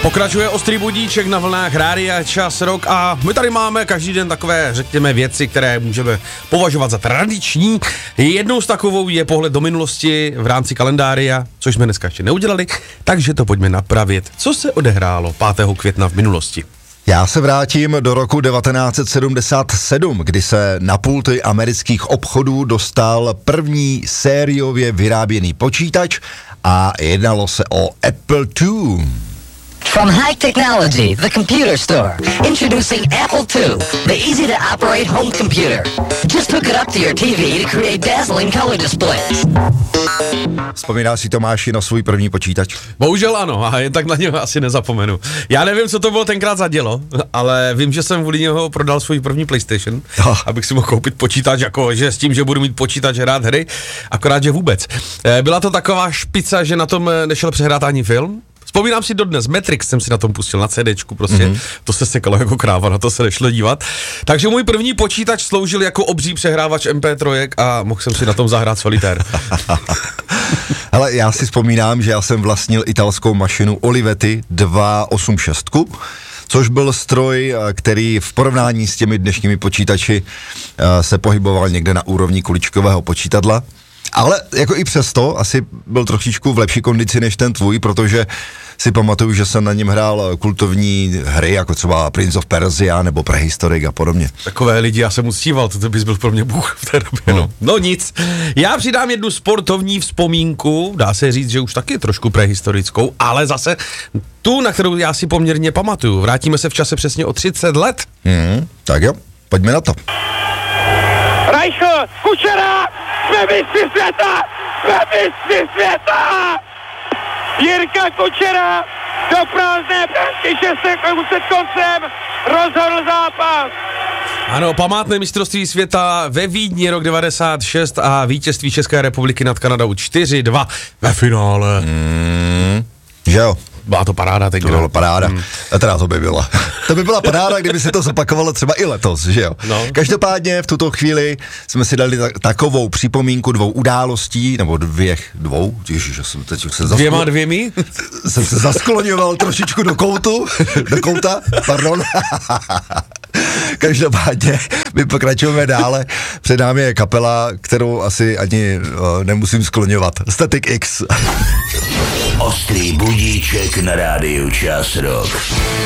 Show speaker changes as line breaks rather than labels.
Pokračuje ostrý budíček na vlnách Rádia Čas Rock a my tady máme každý den takové, řekněme, věci, které můžeme považovat za tradiční. Jednou z takovou je pohled do minulosti v rámci kalendária, což jsme dneska ještě neudělali, takže to pojďme napravit. Co se odehrálo 5. května v minulosti?
Já se vrátím do roku 1977, kdy se na pulty amerických obchodů dostal první sériově vyráběný počítač a jednalo se o Apple II.
From High Technology, the computer store, introducing Apple II, the easy-to-operate home computer. Just hook it up to your TV to create dazzling color displays.
Vzpomínáš si, Tomáši, na svůj první počítač?
Bohužel ano, a jen tak na něho asi nezapomenu. Já nevím, co to bylo tenkrát za dělo, ale vím, že jsem kvůli něho prodal svůj první PlayStation, abych si mohl koupit počítač, jako že s tím, že budu mít počítač hrát hry, akorát, že vůbec. Byla to taková špica, že na tom nešel přehrát ani film. Vzpomínám si dodnes, Matrix jsem si na tom pustil, na CDčku prostě, to se sekalo jako kráva, na to se nešlo dívat. Takže můj první počítač sloužil jako obří přehrávač MP3 a mohl jsem si na tom zahrát solitér.
Hele, já si vzpomínám, že já jsem vlastnil italskou mašinu Olivetti 286, což byl stroj, který v porovnání s těmi dnešními počítači se pohyboval někde na úrovni kuličkového počítadla. Ale jako i přesto asi byl trošičku v lepší kondici než ten tvůj, protože si pamatuju, že jsem na něm hrál kultovní hry, jako třeba Prince of Persia nebo Prehistoric a podobně.
Takové lidi, já jsem uctíval, to bys byl pro mě bůh v té době, no nic. Já přidám jednu sportovní vzpomínku, dá se říct, že už taky trošku prehistorickou, ale zase tu, na kterou já si poměrně pamatuju. Vrátíme se v čase přesně o 30 let.
Tak jo, pojďme na to.
Reichl, Kučera, jsme mistři světa! Jsme mistři světa! Jirka Kučera do prázdné bránky 6 sekund před koncem rozhodl zápas.
Ano, památné mistrovství světa ve Vídni rok 96 a vítězství České republiky nad Kanadou 4-2 ve finále.
Že jo?
Byla to paráda teď.
To byla paráda. A teda to by byla. To by byla paráda, kdyby se to zopakovalo třeba i letos, že jo? No. Každopádně v tuto chvíli jsme si dali takovou připomínku 2 událostí, nebo dvou, ježiš, jsem teď se
dvěmi?
Jsem se zaskloňoval trošičku do kouta, pardon. Každopádně my pokračujeme dále. Před námi je kapela, kterou asi ani nemusím skloňovat. Static X.
Ostrý budíček na rádiu Čas Rock.